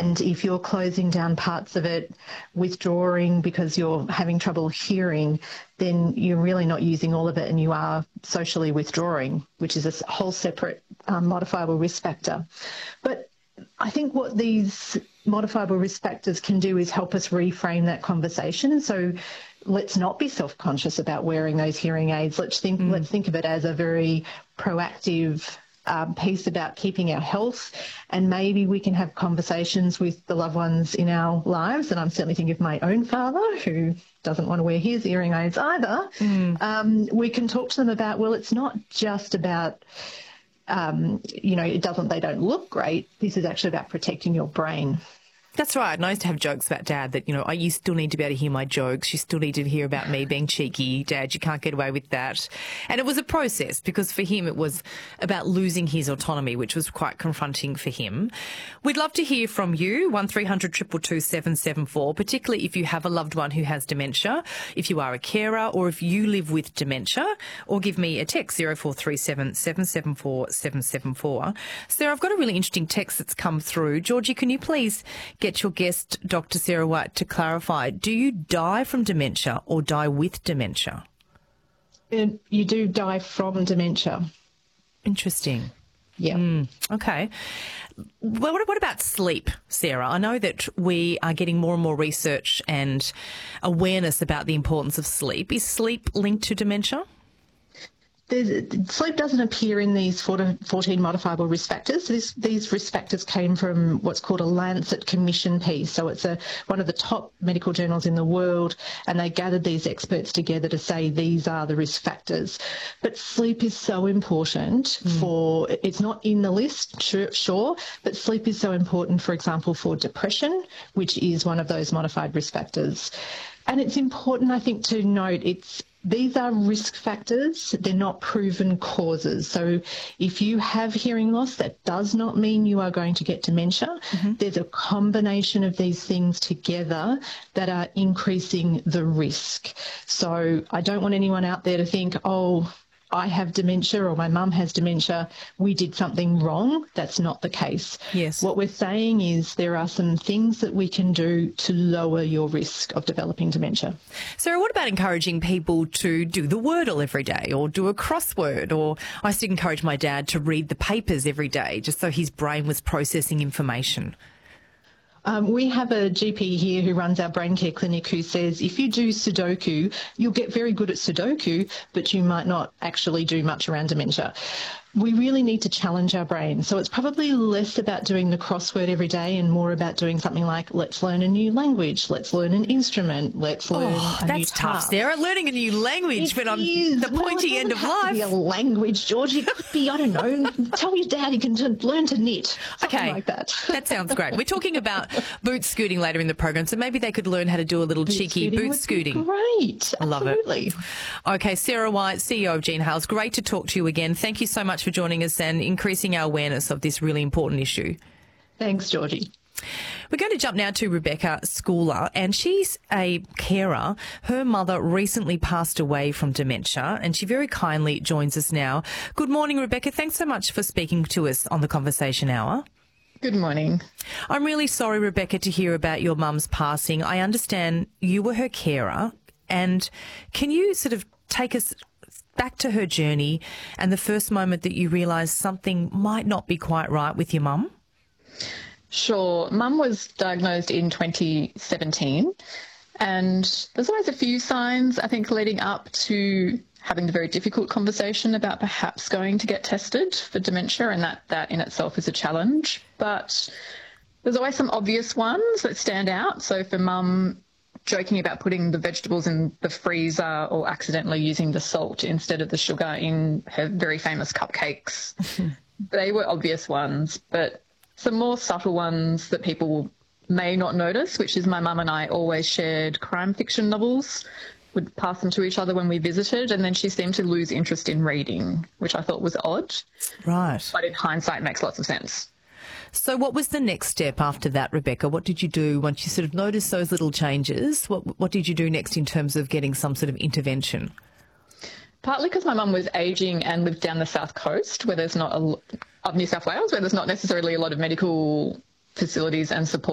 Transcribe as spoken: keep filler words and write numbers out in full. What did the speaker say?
And if you're closing down parts of it, withdrawing because you're having trouble hearing, then you're really not using all of it and you are socially withdrawing, which is a whole separate um, modifiable risk factor. But I think what these modifiable risk factors can do is help us reframe that conversation. So let's not be self-conscious about wearing those hearing aids. Let's think, mm. let's think of it as a very proactive um, piece about keeping our health, and maybe we can have conversations with the loved ones in our lives. And I'm certainly thinking of my own father, who doesn't want to wear his hearing aids either. Mm. Um, we can talk to them about, well, it's not just about Um, you know, it doesn't, they don't look great. This is actually about protecting your brain. That's right. And I used to have jokes about Dad that, you know, you still need to be able to hear my jokes. You still need to hear about me being cheeky. Dad, you can't get away with that. And it was a process because for him it was about losing his autonomy, which was quite confronting for him. We'd love to hear from you, one three hundred two two two seven seven four, particularly if you have a loved one who has dementia, if you are a carer or if you live with dementia, or give me a text, zero four three seven seven seven four seven seven four. Sarah, I've got a really interesting text that's come through. Georgie, can you please get your guest, Doctor Sarah White, to clarify, do you die from dementia or die with dementia? And you do die from dementia. Interesting. Yeah. Mm, okay. Well, what, what about sleep, Sarah? I know that we are getting more and more research and awareness about the importance of sleep. Is sleep linked to dementia? There's, sleep doesn't appear in these fourteen modifiable risk factors. This, these risk factors came from what's called a Lancet Commission piece. So it's a, one of the top medical journals in the world, and they gathered these experts together to say these are the risk factors. But sleep is so important mm. for, it's not in the list, sure, sure, but sleep is so important, for example, for depression, which is one of those modified risk factors. And it's important, I think, to note it's these are risk factors. They're not proven causes. So if you have hearing loss, that does not mean you are going to get dementia. Mm-hmm. There's a combination of these things together that are increasing the risk. So I don't want anyone out there to think, oh, I have dementia or my mum has dementia, we did something wrong. That's not the case. Yes. What we're saying is there are some things that we can do to lower your risk of developing dementia. Sarah, what about encouraging people to do the Wordle every day or do a crossword? Or I used to encourage my dad to read the papers every day just so his brain was processing information. Um, we have a G P here who runs our brain care clinic who says if you do Sudoku, you'll get very good at Sudoku, but you might not actually do much around dementia. We really need to challenge our brain. So it's probably less about doing the crossword every day and more about doing something like let's learn a new language, let's learn an instrument, let's learn oh, a that's new tough, task. Sarah. Learning a new language, it but on is. the pointy well, end of have life. To be a language, Georgie. It could be, I don't know, tell your dad he can learn to knit, something okay. like that. That sounds great. We're talking about boot scooting later in the program, so maybe they could learn how to do a little boot cheeky scooting boot scooting. Great. I love Absolutely. it. Okay, Sarah White, C E O of Gene Hales. Great to talk to you again. Thank you so much for joining us and increasing our awareness of this really important issue. Thanks, Georgie. We're going to jump now to Rebecca Schooler, and she's a carer. Her mother recently passed away from dementia, and she very kindly joins us now. Good morning, Rebecca. Thanks so much for speaking to us on the Conversation Hour. Good morning. I'm really sorry, Rebecca, to hear about your mum's passing. I understand you were her carer, and can you sort of take us back to her journey and the first moment that you realised something might not be quite right with your mum? Sure. Mum was diagnosed in twenty seventeen, and there's always a few signs, I think, leading up to having the very difficult conversation about perhaps going to get tested for dementia, and that, that in itself is a challenge. But there's always some obvious ones that stand out. So for Mum, joking about putting the vegetables in the freezer or accidentally using the salt instead of the sugar in her very famous cupcakes. They were obvious ones, but some more subtle ones that people may not notice, which is my mum and I always shared crime fiction novels, would pass them to each other when we visited, and then she seemed to lose interest in reading, which I thought was odd. Right. But in hindsight, makes lots of sense. So what was the next step after that, Rebecca? What did you do once you sort of noticed those little changes? What what did you do next in terms of getting some sort of intervention? Partly because my mum was ageing and lived down the south coast where there's not a, of New South Wales, where there's not necessarily a lot of medical facilities and support.